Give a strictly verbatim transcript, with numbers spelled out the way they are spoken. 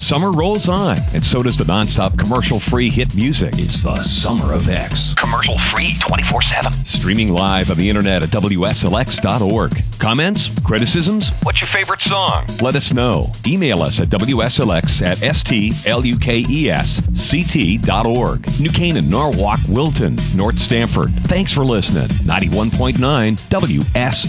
Summer rolls on, and so does the nonstop commercial-free hit music. It's the Summer of X. Commercial-free twenty-four seven. Streaming live on the internet at W S L X dot org. Comments? Criticisms? What's your favorite song? Let us know. Email us at W S L X at S T L U K E S C T dot org. New Canaan, Norwalk, Wilton, North Stamford. Thanks for listening. ninety-one point nine W S